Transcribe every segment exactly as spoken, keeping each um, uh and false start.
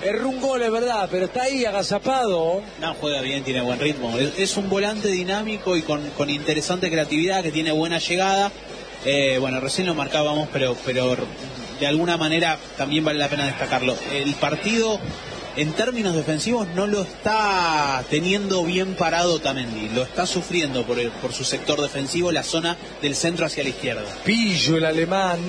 erró un gol, es verdad, pero está ahí agazapado. No, juega bien, tiene buen ritmo. Es, es un volante dinámico y con, con interesante creatividad, que tiene buena llegada. Eh, bueno, recién lo marcábamos, pero, pero de alguna manera también vale la pena destacarlo. El partido, en términos defensivos, no lo está teniendo bien parado Otamendi. Lo está sufriendo por, el, por su sector defensivo, la zona del centro hacia la izquierda. Pillo, el alemán,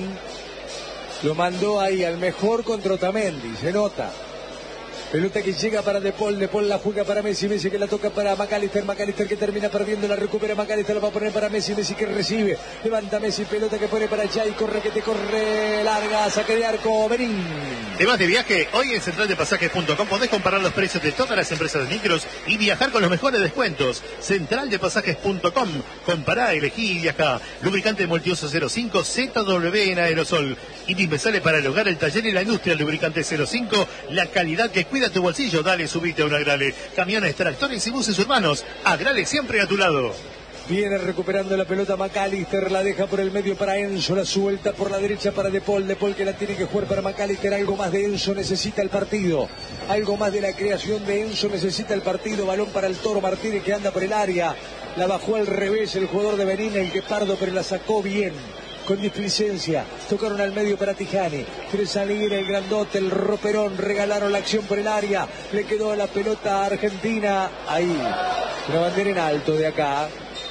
lo mandó ahí al mejor contra Otamendi, se nota. Pelota que llega para De Paul, De Paul la juega para Messi, Messi que la toca para McAllister, McAllister que termina perdiendo, la recupera McAllister, la va a poner para Messi, Messi que recibe, levanta Messi, pelota que pone para allá y corre que te corre, larga, saque de arco, Benín. ¿Te vas de viaje? Hoy en central de pasajes punto com podés comparar los precios de todas las empresas de micros y viajar con los mejores descuentos. central de pasajes punto com, compará, elegí y viajá. Lubricante multiuso cero cinco Z W en aerosol. Indispensable para el hogar, el taller y la industria. Lubricante cero cinco, la calidad que cuida tu bolsillo. Dale, subite a un Agrale. Camiones, tractores y buses urbanos. Agrale siempre a tu lado. Viene recuperando la pelota McAllister, la deja por el medio para Enzo, la suelta por la derecha para De Paul, De Paul que la tiene que jugar para McAllister, algo más de Enzo necesita el partido, algo más de la creación de Enzo necesita el partido, balón para el Toro Martínez que anda por el área, la bajó al revés el jugador de Benín, el que Pardo, pero la sacó bien, con displicencia, tocaron al medio para Tijani, quiere salir el grandote, el roperón, regalaron la acción por el área, le quedó la pelota a Argentina, ahí, una bandera en alto de acá,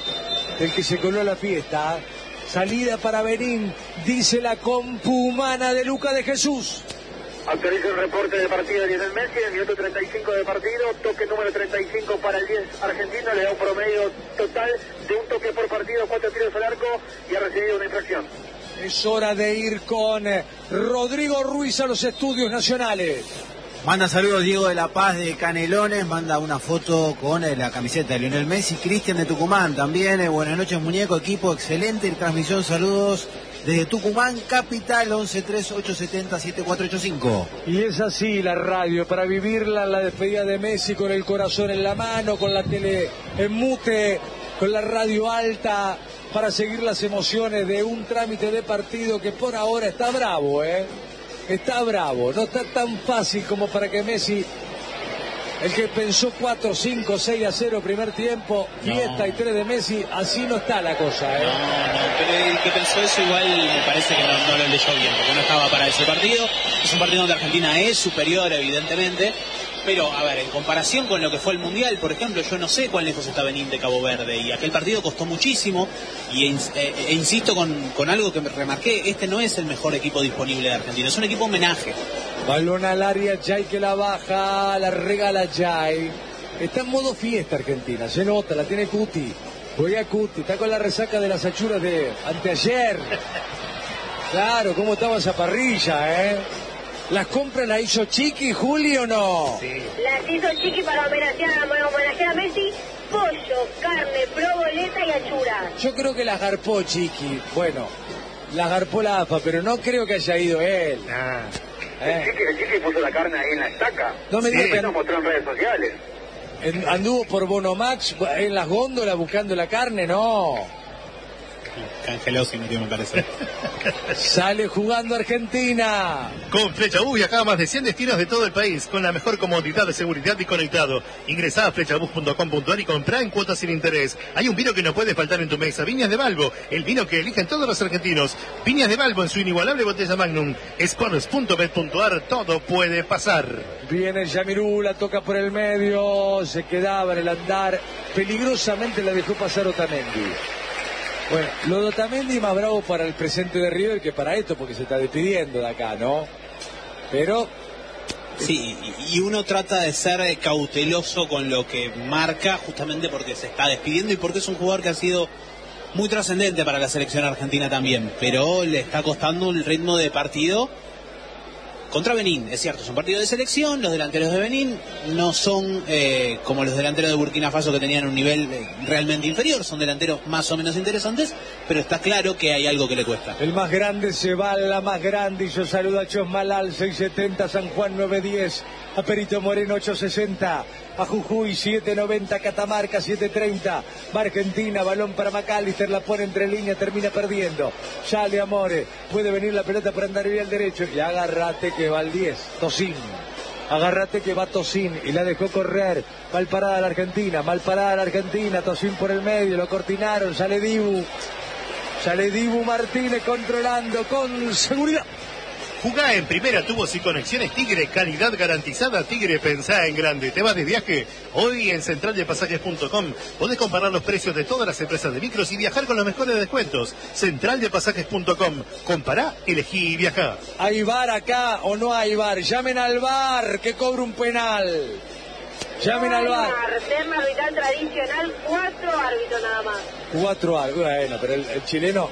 el que se coló a la fiesta, salida para Benín, dice la compu humana de Luca de Jesús. Autoriza el reporte de partida de Lionel Messi, el minuto treinta y cinco de partido, toque número treinta y cinco para el diez argentino, le da un promedio total de un toque por partido, cuatro tiros al arco y ha recibido una infracción. Es hora de ir con Rodrigo Ruiz a los estudios nacionales. Manda saludos Diego de La Paz de Canelones, manda una foto con eh, la camiseta de Lionel Messi. Cristian de Tucumán también, eh, buenas noches muñeco, equipo excelente, transmisión, saludos desde Tucumán, capital, once tres ocho siete cero siete cuatro ocho cinco. Y es así la radio, para vivirla, la despedida de Messi con el corazón en la mano, con la tele en mute, con la radio alta, para seguir las emociones de un trámite de partido que por ahora está bravo, ¿eh? Está bravo, no está tan fácil como para que Messi, el que pensó cuatro, cinco, seis a cero primer tiempo, no. fiesta y tres de Messi, así no está la cosa, ¿eh? No, no, pero el que pensó eso igual me parece que no, no lo leyó bien, porque no estaba para ese partido. Es un partido donde Argentina es superior, evidentemente, pero, a ver, en comparación con lo que fue el Mundial, por ejemplo, yo no sé cuán lejos está Benín de Cabo Verde, y aquel partido costó muchísimo, y e, e insisto con, con algo que me remarqué, este no es el mejor equipo disponible de Argentina, es un equipo homenaje. Balón al área, Jai que la baja, la regala Jai. Está en modo fiesta Argentina, se nota, la tiene Cuti. Juega Cuti, está con la resaca de las achuras de anteayer. Claro, cómo estaba esa parrilla, ¿eh? ¿Las compras las hizo Chiqui, Juli, o no? Sí. Las hizo Chiqui para homenajear, homenajear a Messi. Pollo, carne, proboleta y achura. Yo creo que las garpó Chiqui. Bueno, las garpó la A F A, pero no creo que haya ido él. Nah. Eh. El, chiqui, el Chiqui puso la carne ahí en la estaca. No me digas sí, que nos mostró en redes sociales. En, anduvo por Bonomax en las góndolas buscando la carne, no. Cangelosi metió, me parece. Sale jugando Argentina. Con Flecha Bus viajaba a más de cien destinos de todo el país, con la mejor comodidad de seguridad y conectado. Ingresá a flechabus punto com punto ar y comprá en cuotas sin interés. Hay un vino que no puede faltar en tu mesa, Viñas de Balbo, el vino que eligen todos los argentinos. Viñas de Balbo en su inigualable botella Magnum. Sports punto bet punto ar, todo puede pasar. Viene Yamirú, la toca por el medio, se quedaba en el andar, peligrosamente la dejó pasar Otamendi. Bueno, lo de Otamendi más bravo para el presente de River que para esto, porque se está despidiendo de acá, ¿no? Pero... Sí, y uno trata de ser cauteloso con lo que marca, justamente porque se está despidiendo y porque es un jugador que ha sido muy trascendente para la selección argentina también, pero le está costando el ritmo de partido contra Benín. Es cierto, es un partido de selección, los delanteros de Benín no son eh, como los delanteros de Burkina Faso que tenían un nivel eh, realmente inferior, son delanteros más o menos interesantes, pero está claro que hay algo que le cuesta. El más grande se va, la más grande, y yo saludo a Chosmalal seiscientos setenta, San Juan novecientos diez, a Perito Moreno ochocientos sesenta, a Jujuy setecientos noventa, Catamarca setecientos treinta, va Argentina, balón para McAllister, la pone entre líneas, termina perdiendo. Sale Amore, puede venir la pelota para andar bien al derecho, y agárrate que va al diez, Tocín. Agárrate que va Tosín y la dejó correr. Mal parada la Argentina, mal parada la Argentina. Tosín por el medio, lo cortinaron. Sale Dibu. Sale Dibu Martínez controlando con seguridad. Jugá en primera, tubos y conexiones Tigre, calidad garantizada. Tigre, pensá en grande. ¿Te vas de viaje? Hoy en central de pasajes punto com podés comparar los precios de todas las empresas de micros y viajar con los mejores descuentos. central de pasajes punto com. Compará, elegí y viajá. ¿Hay bar acá o no hay bar? Llamen al bar que cobra un penal. Llamen al bar. Terna arbitral tradicional, cuatro árbitros nada más. Cuatro árbitros, bueno, pero el, el chileno...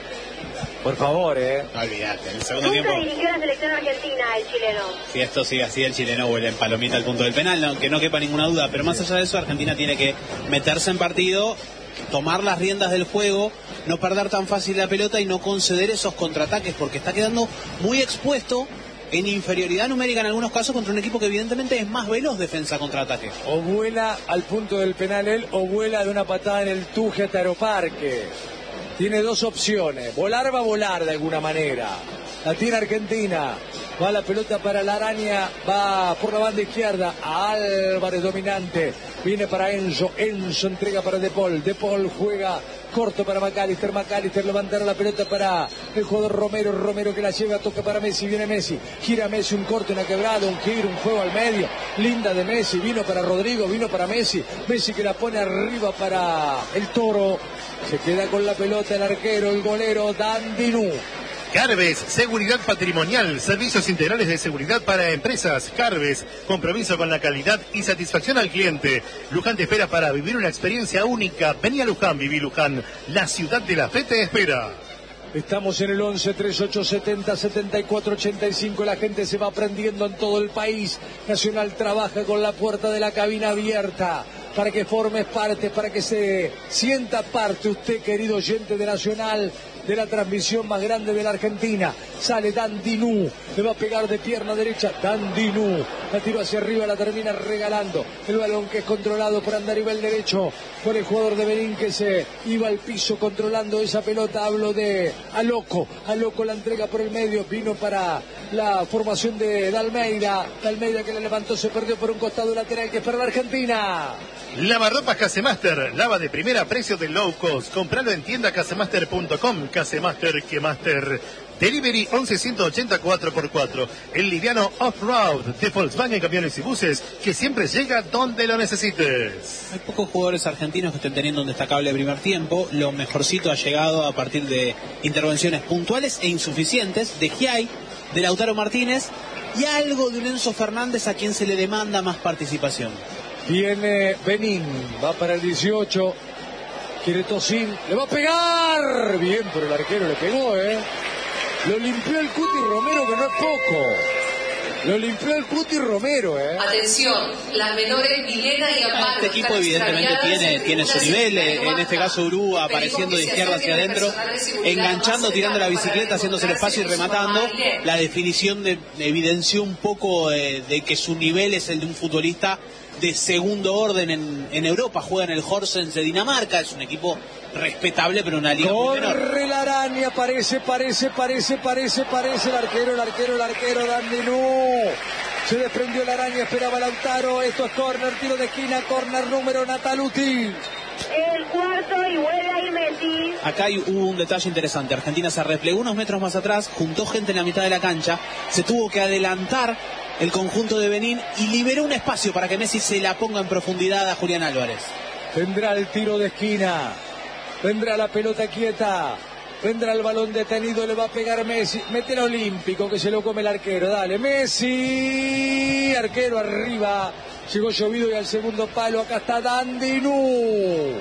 Por favor, eh. No olvidate, en el segundo Nunca tiempo. dirigió la selección argentina, el chileno. Si esto sigue así, el chileno vuelve en palomita al punto del penal, no, que no quepa ninguna duda. Pero más allá de eso, Argentina tiene que meterse en partido, tomar las riendas del juego, no perder tan fácil la pelota y no conceder esos contraataques, porque está quedando muy expuesto en inferioridad numérica en algunos casos contra un equipo que evidentemente es más veloz defensa contra ataque. O vuela al punto del penal él, o vuela de una patada en el Tuje hasta Aeroparque. Tiene dos opciones. Volar va a volar de alguna manera. La tiene Argentina. Va la pelota para la araña. Va por la banda izquierda. Álvarez dominante. Viene para Enzo. Enzo entrega para De Paul. De Paul juega corto para McAllister. McAllister levantará la pelota para el jugador Romero. Romero que la lleva. Toca para Messi. Viene Messi. Gira Messi. Un corte, una quebrada. Un giro. Un juego al medio. Linda de Messi. Vino para Rodrigo. Vino para Messi. Messi que la pone arriba para el Toro. Se queda con la pelota el arquero, el golero Dandinú. Carves, seguridad patrimonial, servicios integrales de seguridad para empresas. Carves, compromiso con la calidad y satisfacción al cliente. Luján te espera para vivir una experiencia única. Vení a Luján, viví Luján. La ciudad de la fe te espera. Estamos en el once, treinta y ocho, setenta, setenta y cuatro, ochenta y cinco. La gente se va aprendiendo en todo el país. Nacional trabaja con la puerta de la cabina abierta para que formes parte, para que se sienta parte usted, querido oyente de Nacional, de la transmisión más grande de la Argentina. Sale Dandinú, le va a pegar de pierna derecha. Dandinú, la tiro hacia arriba, la termina regalando. El balón que es controlado por Andarivel derecho, por el jugador de Benín que se iba al piso controlando esa pelota. Hablo de Aloco. Aloco la entrega por el medio, vino para la formación de Dalmeida. Dalmeida que la levantó, se perdió por un costado lateral que es para la Argentina. Lavarropas Casemaster, lava de primera, precio de low cost. Compralo en tienda casemaster punto com. Casemaster, que Master. Delivery once ciento ochenta cuatro por cuatro. El liviano off-road de Volkswagen Camiones y Buses, que siempre llega donde lo necesites. Hay pocos jugadores argentinos que estén teniendo un destacable primer tiempo. Lo mejorcito ha llegado a partir de intervenciones puntuales e insuficientes de Giai, de Lautaro Martínez y algo de un Enzo Fernández a quien se le demanda más participación. Viene Benín, va para el dieciocho, quiere Tosín, le va a pegar, bien, pero el arquero le pegó, eh, lo limpió el Cuti Romero, que no es poco, lo limpió el Cuti Romero, eh. Atención, las menores Milena y Amparo. Este equipo evidentemente tiene, tiene su nivel, en este caso Urú apareciendo de izquierda hacia adentro, enganchando, tirando la bicicleta, haciéndose el espacio y rematando. La definición de, evidenció un poco eh, de que su nivel es el de un futbolista de segundo orden en, en Europa. Juega en el Horsens de Dinamarca, es un equipo respetable pero una liga muy menor. Corre la araña, parece, parece, parece, parece, parece el arquero, el arquero, el arquero, Dandinú. Se desprendió la araña, esperaba Lautaro, esto es córner, tiro de esquina, córner número Nataluti. El cuarto y vuelve a ir Messi. Acá hay, hubo un detalle interesante. Argentina se replegó unos metros más atrás, juntó gente en la mitad de la cancha, se tuvo que adelantar el conjunto de Benín y liberó un espacio para que Messi se la ponga en profundidad a Julián Álvarez. Vendrá el tiro de esquina, vendrá la pelota quieta, vendrá el balón detenido, le va a pegar Messi, mete el olímpico que se lo come el arquero, dale Messi, arquero arriba, llegó llovido y al segundo palo, acá está Dandinú.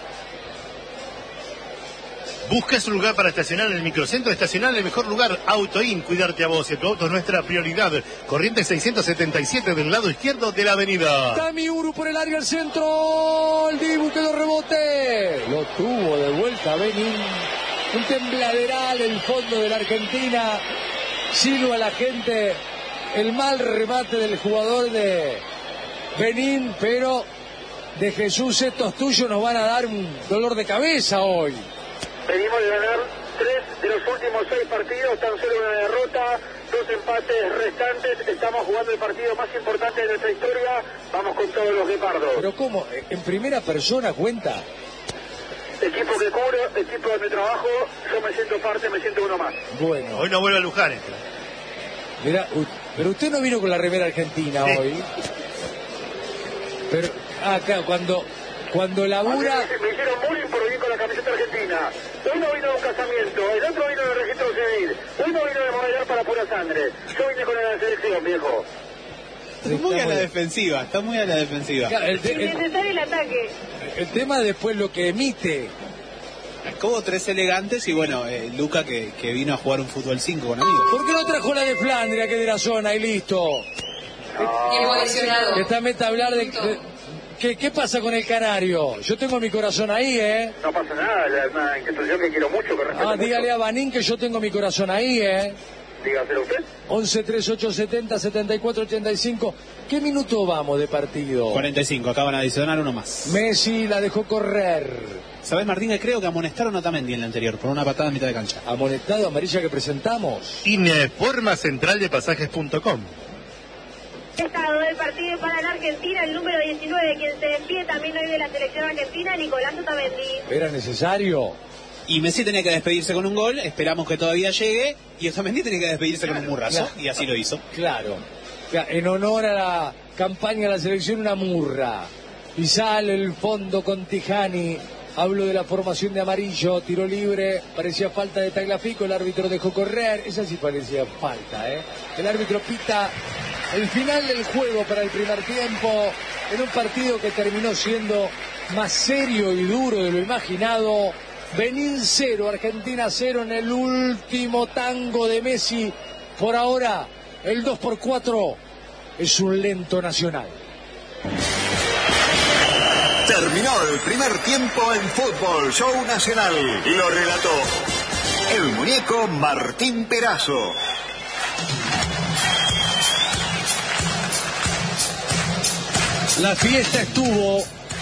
¿Buscas un lugar para estacionar en el microcentro? Estacionar en el mejor lugar, Autoin, cuidarte a vos y a tu auto es nuestra prioridad. Corriente seiscientos setenta y siete del lado izquierdo de la avenida. Tami Uru por el área al centro, el Dibu quedó rebote, lo tuvo de vuelta Benín, un tembladeral el fondo de la Argentina, sino a la gente el mal remate del jugador de Benín, pero de Jesús estos tuyos nos van a dar un dolor de cabeza hoy. Venimos de ganar tres de los últimos seis partidos, tan solo una derrota, dos empates restantes, estamos jugando el partido más importante de nuestra historia, vamos con todos los guepardos. Pero ¿cómo? ¿En primera persona cuenta? Equipo que cubro, equipo donde trabajo, yo me siento parte, me siento uno más. Bueno. Hoy no vuelve a Luján esto. Mirá, pero usted no vino con la remera argentina sí. hoy. Pero, ah, claro, cuando, cuando labura... Me, me hicieron bullying por venir con la camiseta argentina. Uno vino de un casamiento, el otro vino de registro civil, uno vino de Modelar para pura sangre. Yo vine con la selección, viejo. Está muy a la defensiva, está muy a la defensiva. Claro, el, el, innecesario el ataque. El tema después lo que emite. Como tres elegantes y bueno, eh, Luca que, que vino a jugar un fútbol cinco con amigos. ¿Por qué no trajo la de Flandria, que es de la zona y listo? Emocionado. Que esta meta hablar de... de ¿qué, ¿Qué pasa con el canario? Yo tengo mi corazón ahí, ¿eh? No pasa nada, es una institución que quiero mucho, que respeto Ah, dígale mucho. a Banín que yo tengo mi corazón ahí, ¿eh? Dígaselo usted. once, treinta y ocho, setenta, setenta y cuatro, ochenta y cinco. ¿Qué minuto vamos de partido? cuarenta y cinco, acaban de adicionar uno más. Messi la dejó correr. ¿Sabés, Martín, que creo que amonestaron a Otamendi en la anterior por una patada en mitad de cancha? Amonestado, amarilla que presentamos. Informa central de pasajes punto com. Estado del partido para la Argentina, el número diecinueve, quien se despide también hoy de la selección argentina, Nicolás Otamendi. ¿Era necesario? Y Messi tenía que despedirse con un gol, esperamos que todavía llegue, y Otamendi tenía que despedirse claro, con un murrazo, claro. y así lo hizo. Claro. En honor a la campaña de la selección, una murra. Y sale el fondo con Tijani. Hablo de la formación de amarillo, tiro libre, parecía falta de Tagliafico, el árbitro dejó correr, esa sí parecía falta, ¿eh? El árbitro pita el final del juego para el primer tiempo, en un partido que terminó siendo más serio y duro de lo imaginado. Benín cero, Argentina cero en el último tango de Messi. Por ahora, el dos por cuatro es un lento Nacional. Terminó el primer tiempo en Fútbol Show Nacional. Lo relató el muñeco Martín Perazo. La fiesta estuvo,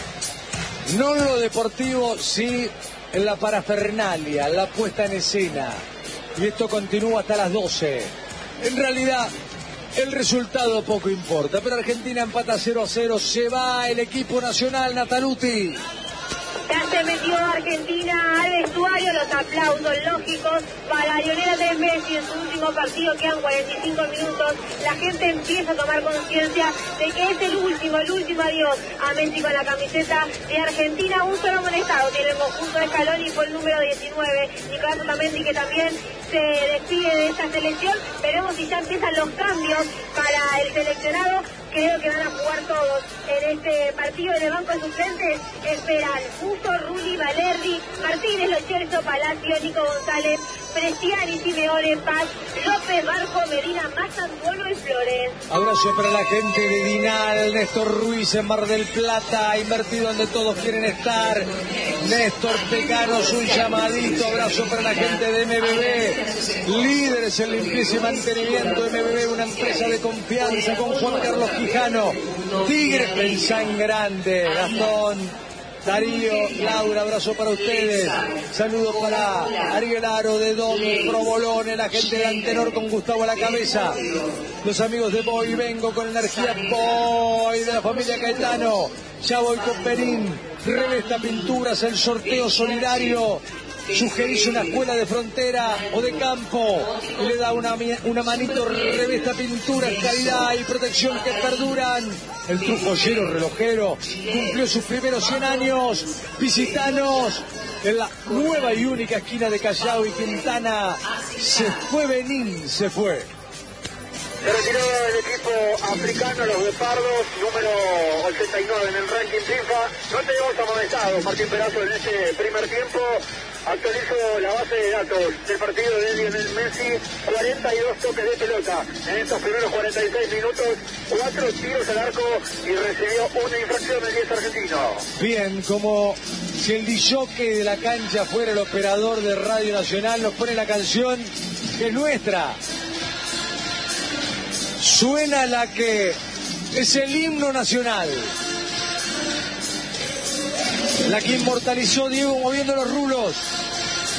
no en lo deportivo, sí en la parafernalia, la puesta en escena. Y esto continúa hasta las doce. En realidad, el resultado poco importa, pero Argentina empata cero a cero, se va el equipo nacional, Nataluti. Ya se metió Argentina al vestuario, los aplausos lógicos para Lionel Andrés Messi en su último partido, quedan cuarenta y cinco minutos, la gente empieza a tomar conciencia de que es el último, el último adiós a Messi con la camiseta de Argentina. Un solo amonestado tiene el conjunto de Scaloni, fue el número diecinueve, Nicolás Otamendi, que también se despide de esta selección. Veremos si ya empiezan los cambios para el seleccionado. Creo que van a jugar todos en este partido. En el banco de suplentes esperan Busto, Rulli, Valerdi, Martínez, Lo Celso, Palacio, Nico González, Prestiani, Simeone, Paz, López, Barco, Medina, Mazanzuelo y Flores. Abrazo para la gente de Dinal, Néstor Ruiz en Mar del Plata, invertido donde todos quieren estar. Néstor, peganos un llamadito. Abrazo para la gente de M B B, líderes en limpieza y mantenimiento. M B B, una empresa de confianza con Juan Carlos Quijano. Tigre, pensá en grande. Gastón, Darío, Laura, abrazo para ustedes. Saludos para Ariel Aro de Don Provolone, la gente de Antenor con Gustavo a la cabeza. Los amigos de Boy Vengo con energía Boy de la familia Caetano. Ya voy con Perín. Revesta Pinturas, el sorteo solidario. Sugerís una escuela de frontera o de campo y le da una, una manito. Revesta Pinturas, calidad y protección que perduran. El trujollero relojero cumplió sus primeros cien años. Visitanos en la nueva y única esquina de Callao y Quintana. Se fue Benín, se fue. Se retiró el equipo africano, los Guepardos, número ochenta y nueve en el ranking FIFA. No tenemos amonestados, Martín Perazo, en este primer tiempo. Actualizo la base de datos del partido de Lionel Messi, cuarenta y dos toques de pelota en estos primeros cuarenta y seis minutos, cuatro tiros al arco y recibió una infracción del diez argentino. Bien, como si el disjockey de la cancha fuera el operador de Radio Nacional, nos pone la canción que es nuestra. Suena la que es el himno nacional. La que inmortalizó Diego moviendo los rulos.